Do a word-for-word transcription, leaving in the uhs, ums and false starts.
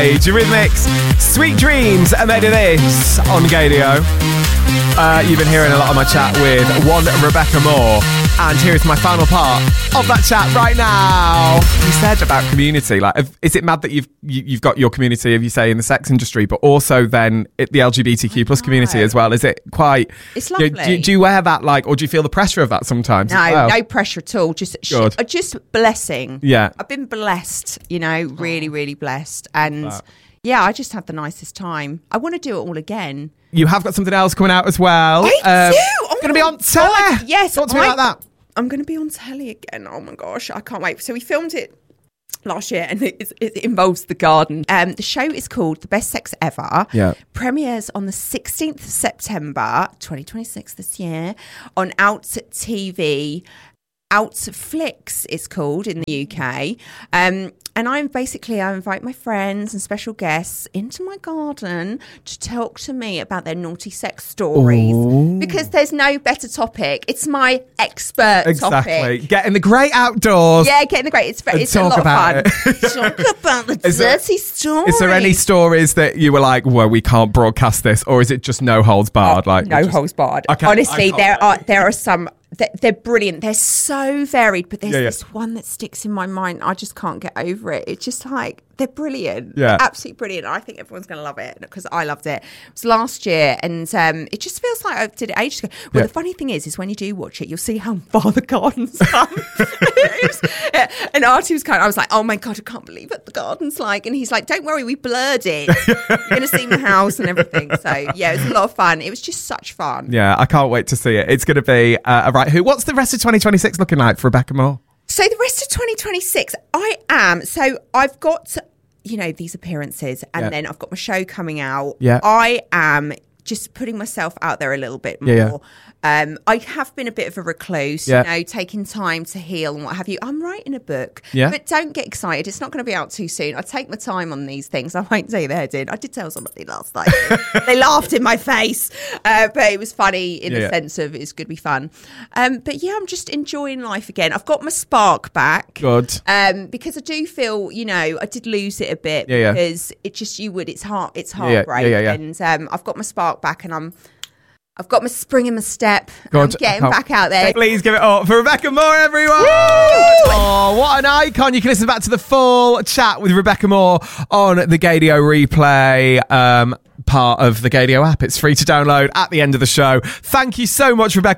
Age, Eurythmics, Sweet Dreams, and they do this on Gadio. Uh, you've been hearing a lot of my chat with one Rebecca Moore, and here is my final part of that chat right now. You said about community, like, is it mad that you've you, you've got your community, if you say, in the sex industry, but also then it, the L G B T Q plus community as well? Is it quite? It's lovely. Do, do, do you wear that, like, or do you feel the pressure of that sometimes? No, as well? no pressure at all. Just, sh- just blessing. Yeah, I've been blessed. You know, really, really blessed, and yeah, I just had the nicest time. I want to do it all again. You have got something else coming out as well. I um, do. Oh going to be on telly. God. Yes, talk to me I, about that. I'm going to be on telly again. Oh my gosh, I can't wait. So we filmed it last year, and it, it involves the garden. Um, the show is called The Best Sex Ever. Yeah. Premieres on the sixteenth of September, twenty twenty-six this year, on Out T V. Outflix it's called in the U K. Um, and I'm basically, I invite my friends and special guests into my garden to talk to me about their naughty sex stories. Ooh. Because there's no better topic. It's my expert exactly. topic. Get in the great outdoors. Yeah, get in the great. It's, it's a lot of fun. Talk about the is dirty there, stories. Is there any stories that you were like, well, we can't broadcast this? Or is it just no holds barred? Oh, like no just, holds barred. Okay, honestly, there are there are some... They're brilliant. They're so varied, but there's yeah, yeah. this one that sticks in my mind. I just can't get over it. It's just like, they're brilliant. Yeah. They're absolutely brilliant. I think everyone's going to love it because I loved it. It was last year, and um, it just feels like I did it ages ago. Well, yeah. The funny thing is, is when you do watch it, you'll see how far the garden's come. yeah. And Artie was kind of, I was like, oh my God, I can't believe what the garden's like. And he's like, don't worry, we blurred it. You're going to see my house and everything. So, yeah, it was a lot of fun. It was just such fun. Yeah, I can't wait to see it. It's going to be uh, a right who. What's the rest of twenty twenty-six looking like for Rebecca Moore? So the rest of twenty twenty-six, I am. So I've got, you know, these appearances, and yeah. then I've got my show coming out. Yeah. I am just putting myself out there a little bit more. Yeah, yeah. Um, I have been a bit of a recluse, yeah. you know, taking time to heal and what have you. I'm writing a book, yeah. but don't get excited. It's not going to be out too soon. I take my time on these things. I won't say they did. I did tell somebody last night. They laughed in my face, uh, but it was funny in yeah, the yeah. sense of it's going to be fun. Um, but yeah, I'm just enjoying life again. I've got my spark back. Good. Um, because I do feel, you know, I did lose it a bit yeah, yeah. because it just, you would, it's heart, it's yeah, heartbreak. yeah, yeah, yeah. And um, I've got my spark back, and I'm, I've got my spring in my step. God, I'm getting back out there. Please give it up for Rebecca Moore, everyone. Woo! Oh, what an icon. You can listen back to the full chat with Rebecca Moore on the Gadio replay um, part of the Gadio app. It's free to download at the end of the show. Thank you so much, Rebecca.